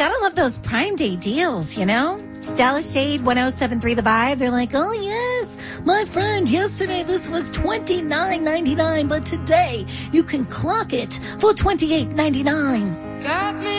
gotta love those Prime Day deals, you know? Stella Shade 1073 The Vibe. They're like, oh, yes, my friend, yesterday this was $29.99, but today you can clock it for $28.99. Got me